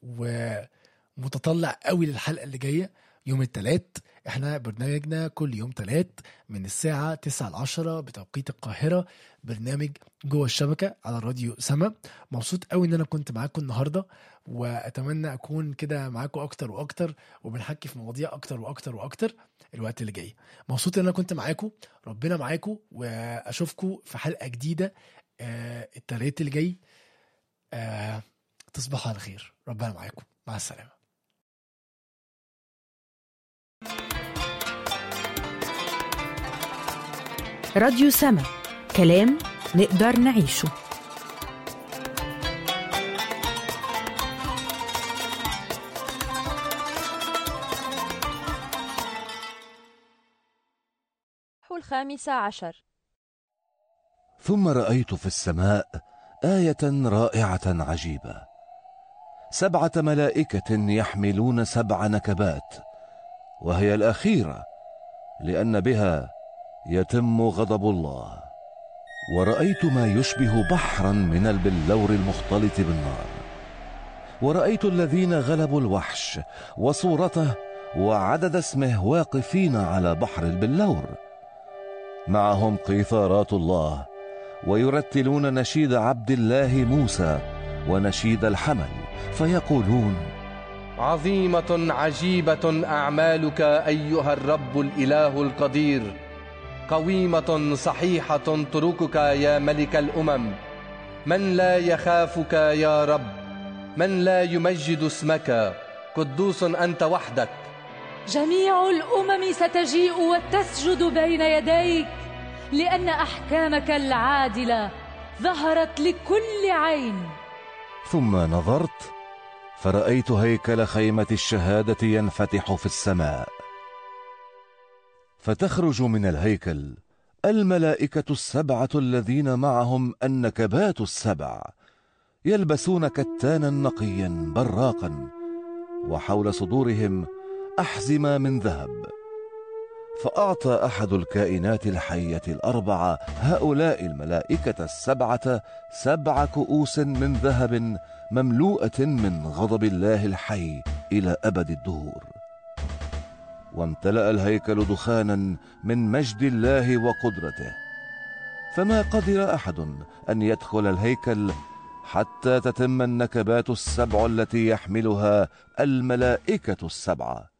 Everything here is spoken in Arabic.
ومتطلع قوي للحلقة اللي جاية يوم الثلاث. احنا برنامجنا كل يوم ثلاث من الساعة 9 ل10 بتوقيت القاهرة، برنامج جوه الشبكة على راديو سما. مبسوط قوي ان انا كنت معاكم النهاردة، واتمنى اكون كده معاكم اكتر واكتر، وبنحكي في مواضيع اكتر واكتر واكتر الوقت اللي جاي. مبسوط ان انا كنت معاكم، ربنا معاكم، واشوفكم في حلقة جديدة الثلاث اللي جاي. تصبحوا على خير، ربنا معاكم، مع السلامة. راديو سما، كلام نقدر نعيشه. الخامسة عشر. ثم رأيت في السماء آية رائعة عجيبة، 7 ملائكة يحملون 7 نكبات، وهي الأخيرة، لأن بها يتم غضب الله. ورأيت ما يشبه بحرا من البلور المختلط بالنار، ورأيت الذين غلبوا الوحش وصورته وعدد اسمه واقفين على بحر البلور، معهم قيثارات الله، ويرتلون نشيد عبد الله موسى ونشيد الحمل، فيقولون: عظيمة عجيبة أعمالك أيها الرب الإله القدير، قويمة صحيحة طرقك يا ملك الأمم. من لا يخافك يا رب؟ من لا يمجد اسمك؟ قدوس أنت وحدك. جميع الأمم ستجيء وتسجد بين يديك، لأن أحكامك العادلة ظهرت لكل عين. ثم نظرت فرأيت هيكل خيمة الشهادة ينفتح في السماء، فتخرج من الهيكل الملائكة 7 الذين معهم النكبات 7، يلبسون كتانا نقيا براقا، وحول صدورهم أحزمة من ذهب. فأعطى أحد الكائنات الحية 4 هؤلاء الملائكة 7 7 كؤوس من ذهب مملوءة من غضب الله الحي إلى أبد الدهور. وامتلأ الهيكل دخانا من مجد الله وقدرته، فما قدر أحد أن يدخل الهيكل حتى تتم النكبات 7 التي يحملها الملائكة 7.